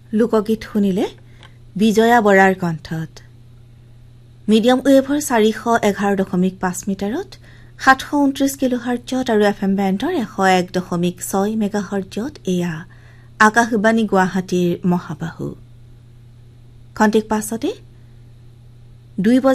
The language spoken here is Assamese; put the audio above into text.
লোকগীত শুনিলে বিজয়া বৰাৰ কণ্ঠত। মিডিয়াম ৱেভৰ 411.5 মিটাৰত 729 কিলোহাৰ্টজত আৰু FM বেণ্ডৰ 101.6 মেগাহাৰ্টজত এয়া আকাশবাণী গুৱাহাটীৰ মহাবাহু। খন্তেক পাছতে 2